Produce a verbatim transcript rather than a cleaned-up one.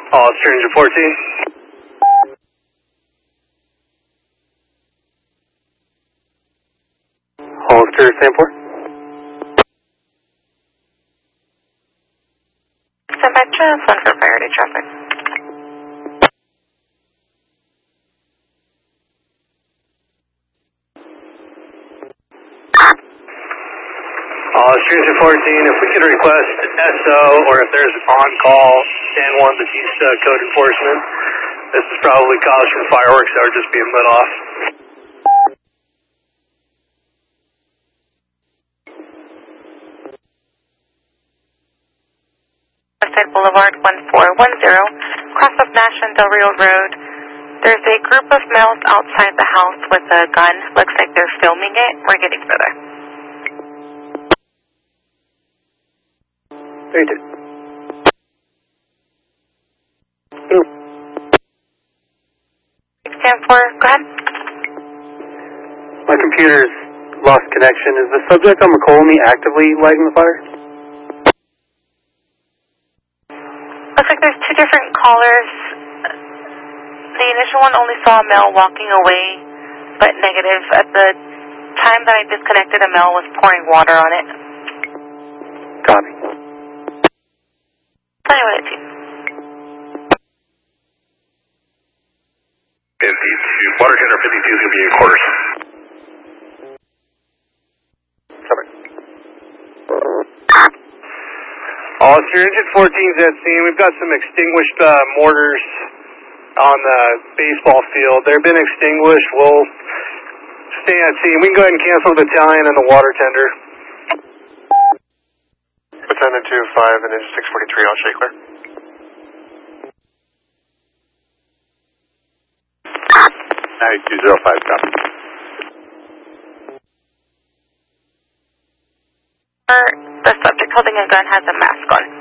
All Stranger fourteen. Holster, Stanford. Symetra, one for priority traffic. Uh, Stranger fourteen, if we could request S O or if there's an on-call, San Juan Bautista code enforcement. This is probably caused from fireworks that are just being lit off. Westside Boulevard one four one zero, cross of Nash and Del Rio Road. There's a group of males outside the house with a gun. Looks like they're filming it. We're getting further. Three two. Stand for, go ahead. My computer's lost connection. Is the subject on McColmy actively lighting the fire? Looks like there's two different callers. The initial one only saw a male walking away, but negative. At the time that I disconnected, a male was pouring water on it. Copy. Anyway, team. fifty-two, water tender fifty-two is going to be in quarters. Sorry. All Stranger fourteen's at scene. We've got some extinguished uh, mortars on the baseball field. They've been extinguished. We'll stay at scene. We can go ahead and cancel the battalion and the water tender. Battalion two five and six forty-three, all shake clear. ninety-two oh five, copy. The subject holding a gun has a mask on.